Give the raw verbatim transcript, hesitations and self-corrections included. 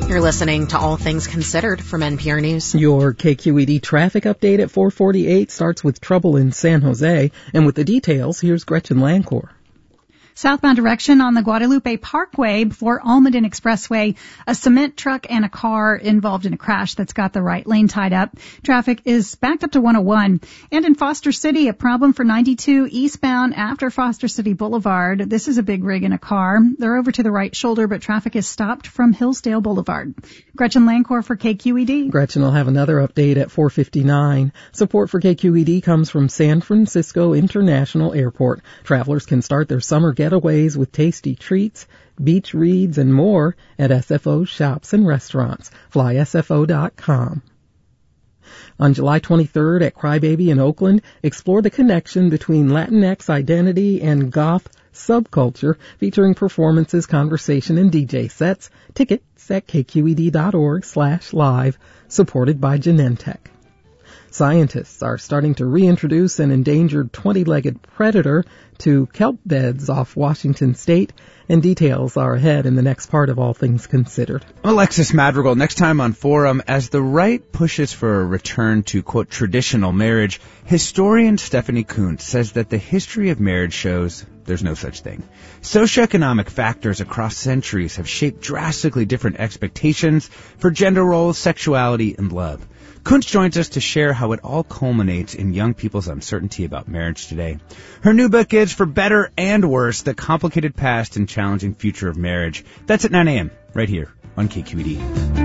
You're listening to All Things Considered from N P R News. Your K Q E D traffic update at four forty-eight starts with trouble in San Jose. And with the details, here's Gretchen Lancourt. Southbound direction on the Guadalupe Parkway before Almaden Expressway. A cement truck and a car involved in a crash that's got the right lane tied up. Traffic is backed up to one oh one. And in Foster City, a problem for ninety-two eastbound after Foster City Boulevard. This is a big rig in a car. They're over to the right shoulder, but traffic is stopped from Hillsdale Boulevard. Gretchen Lancourt for K Q E D. Gretchen will have another update at four fifty-nine. Support for K Q E D comes from San Francisco International Airport. Travelers can start their summer getaways with tasty treats, beach reads, and more at S F O shops and restaurants. fly S F O dot com. On July twenty-third at Crybaby in Oakland, explore the connection between Latinx identity and goth subculture, featuring performances, conversation, and D J sets. Tickets at K Q E D dot org slash live, supported by Genentech. Scientists are starting to reintroduce an endangered twenty-legged predator to kelp beds off Washington State, and details are ahead in the next part of All Things Considered. Alexis Madrigal, next time on Forum. As the right pushes for a return to, quote, traditional marriage, historian Stephanie Kuntz says that the history of marriage shows there's no such thing. Socioeconomic factors across centuries have shaped drastically different expectations for gender roles, sexuality, and love. Kuntz joins us to share how it all culminates in young people's uncertainty about marriage today. Her new book is For Better and Worse, The Complicated Past and Challenging Future of Marriage. That's at nine a.m. right here on K Q E D.